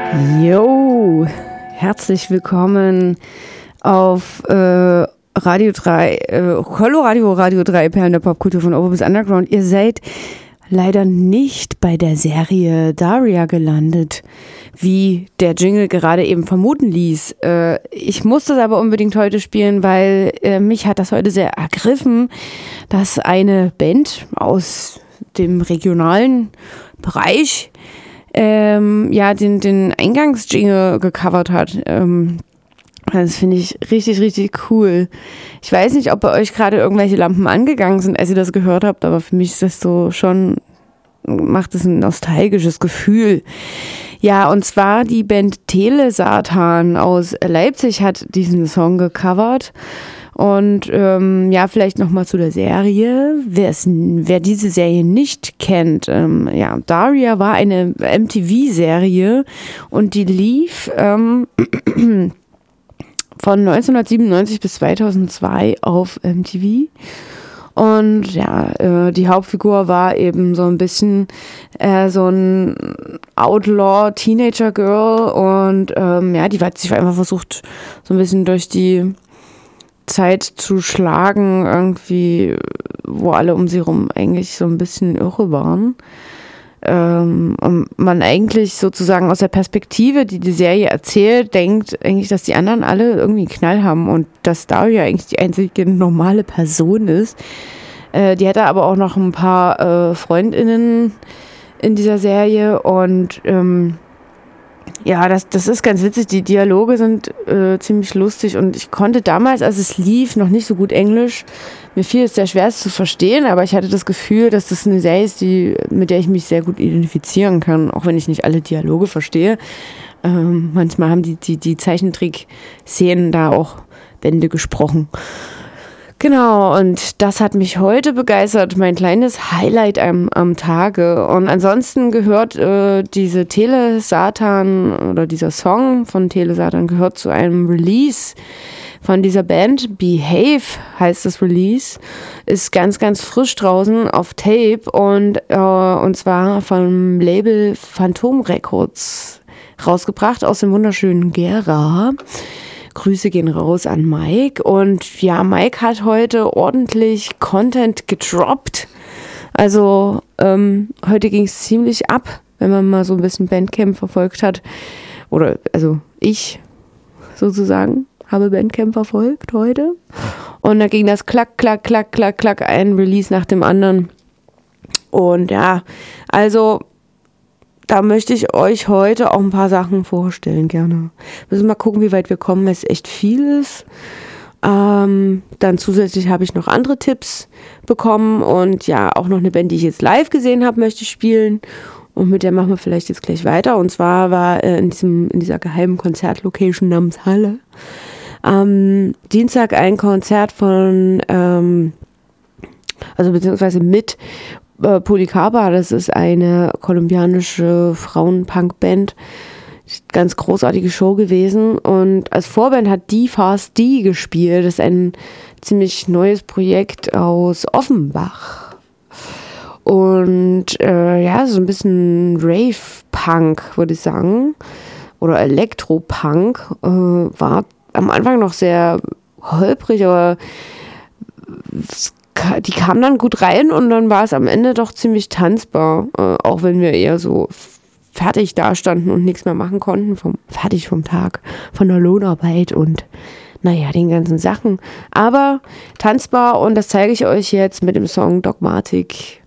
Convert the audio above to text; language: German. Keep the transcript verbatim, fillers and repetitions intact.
Jo, herzlich willkommen auf äh, Radio drei, äh, Coloradio Radio drei, Perlen der Popkultur von Over bis Underground. Ihr seid leider nicht bei der Serie Daria gelandet, wie der Jingle gerade eben vermuten ließ. Äh, ich muss das aber unbedingt heute spielen, weil äh, mich hat das heute sehr ergriffen, dass eine Band aus dem regionalen Bereich ähm, ja den, den Eingangsjingle gecovert hat. Ähm, Das finde ich richtig, richtig cool. Ich weiß nicht, ob bei euch gerade irgendwelche Lampen angegangen sind, als ihr das gehört habt, aber für mich ist das so schon, macht es ein nostalgisches Gefühl. Ja, und zwar die Band Telesatan aus Leipzig hat diesen Song gecovert. Und ähm, ja, vielleicht nochmal zu der Serie. Wer's, wer diese Serie nicht kennt, ähm, ja, Daria war eine M T V-Serie und die lief ähm, von neunzehnhundertsiebenundneunzig bis zweitausendzwei auf M T V. Und ja, äh, die Hauptfigur war eben so ein bisschen äh, so ein Outlaw-Teenager-Girl und ähm, ja, die hat sich einfach versucht, so ein bisschen durch die Zeit zu schlagen, irgendwie, wo alle um sie rum eigentlich so ein bisschen irre waren. Ähm, und man eigentlich sozusagen aus der Perspektive, die die Serie erzählt, denkt eigentlich, dass die anderen alle irgendwie einen Knall haben und dass Daria eigentlich die einzige normale Person ist. Äh, die hatte aber auch noch ein paar äh, FreundInnen in dieser Serie und ähm, ja, das, das ist ganz witzig. Die Dialoge sind äh, ziemlich lustig und ich konnte damals, als es lief, noch nicht so gut Englisch. Mir fiel es sehr schwer, es zu verstehen, aber ich hatte das Gefühl, dass das eine Serie ist, die, mit der ich mich sehr gut identifizieren kann, auch wenn ich nicht alle Dialoge verstehe. Ähm, manchmal haben die, die, die Zeichentrick-Szenen da auch Bände gesprochen. Genau, und das hat mich heute begeistert, mein kleines Highlight am, am Tage. Und ansonsten gehört äh, diese Telesatan oder dieser Song von Telesatan gehört zu einem Release von dieser Band. Behave heißt das Release, ist ganz, ganz frisch draußen auf Tape und, äh, und zwar vom Label Phantom Records rausgebracht aus dem wunderschönen Gera. Grüße gehen raus an Mike. Und ja, Mike hat heute ordentlich Content gedroppt. Also ähm, heute ging es ziemlich ab, wenn man mal so ein bisschen Bandcamp verfolgt hat. Oder also ich sozusagen habe Bandcamp verfolgt heute. Und da ging das klack, klack, klack, klack, klack, ein Release nach dem anderen. Und ja, also da möchte ich euch heute auch ein paar Sachen vorstellen, gerne. Müssen mal gucken, wie weit wir kommen, weil es echt viel ist. Ähm, dann zusätzlich habe ich noch andere Tipps bekommen und ja, auch noch eine Band, die ich jetzt live gesehen habe, möchte ich spielen. Und mit der machen wir vielleicht jetzt gleich weiter. Und zwar war äh, in, diesem, in dieser geheimen Konzertlocation namens Halle am Dienstag ein Konzert von, ähm, also beziehungsweise mit Polycarpa, das ist eine kolumbianische Frauen-Punk-Band. Ganz großartige Show gewesen. Und als Vorband hat Die Fast Die gespielt. Das ist ein ziemlich neues Projekt aus Offenbach. Und äh, ja, so ein bisschen Rave-Punk, würde ich sagen. Oder Elektro-Punk. Äh, war am Anfang noch sehr holprig, aber die kamen dann gut rein und dann war es am Ende doch ziemlich tanzbar, äh, auch wenn wir eher so fertig dastanden und nichts mehr machen konnten, vom, fertig vom Tag, von der Lohnarbeit und naja, den ganzen Sachen. Aber tanzbar und das zeige ich euch jetzt mit dem Song Dogmatic.